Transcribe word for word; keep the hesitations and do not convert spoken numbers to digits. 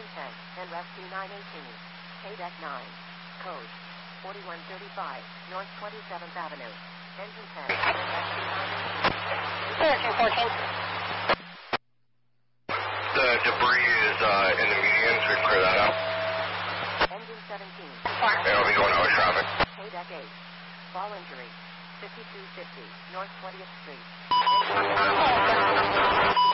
Engine ten, and rescue nine eighteen. K-Deck nine. Code forty-one thirty-five, North twenty-seventh Avenue. Engine ten, and rescue nine eighteen. fourteen. The debris is uh, in the median, so we clear that out. Engine seventeen. And I'll be going out of traffic. K-Deck eight. Fall injury. fifty-two fifty, North twentieth Street. Engine